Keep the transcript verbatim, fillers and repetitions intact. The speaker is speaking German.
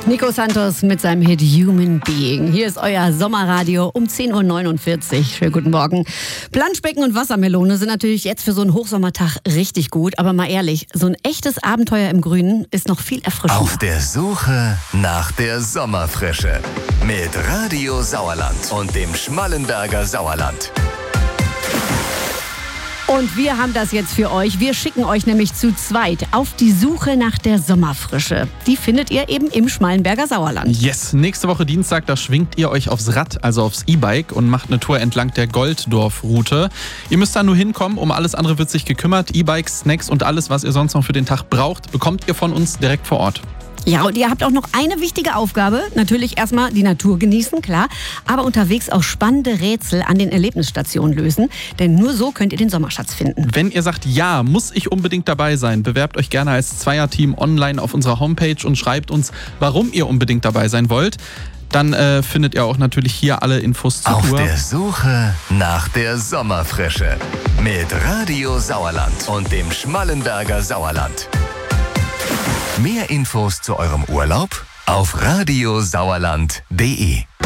Nico Santos mit seinem Hit Human Being. Hier ist euer Sommerradio um zehn Uhr neunundvierzig. Schönen guten Morgen. Planschbecken und Wassermelone sind natürlich jetzt für so einen Hochsommertag richtig gut. Aber mal ehrlich, so ein echtes Abenteuer im Grünen ist noch viel erfrischender. Auf der Suche nach der Sommerfrische. Mit Radio Sauerland und dem Schmallenberger Sauerland. Und wir haben das jetzt für euch. Wir schicken euch nämlich zu zweit auf die Suche nach der Sommerfrische. Die findet ihr eben im Schmallenberger Sauerland. Yes, nächste Woche Dienstag, da schwingt ihr euch aufs Rad, also aufs E-Bike und macht eine Tour entlang der Golddorf-Route. Ihr müsst da nur hinkommen, um alles andere wird sich gekümmert. E-Bikes, Snacks und alles, was ihr sonst noch für den Tag braucht, bekommt ihr von uns direkt vor Ort. Ja, und ihr habt auch noch eine wichtige Aufgabe. Natürlich erstmal die Natur genießen, klar. Aber unterwegs auch spannende Rätsel an den Erlebnisstationen lösen. Denn nur so könnt ihr den Sommerschatz finden. Wenn ihr sagt, ja, muss ich unbedingt dabei sein, bewerbt euch gerne als Zweierteam online auf unserer Homepage und schreibt uns, warum ihr unbedingt dabei sein wollt. Dann äh, findet ihr auch natürlich hier alle Infos zur Auf Tour. Auf der Suche nach der Sommerfrische. Mit Radio Sauerland und dem Schmallenberger Sauerland. Mehr Infos zu eurem Urlaub auf radiosauerland punkt de.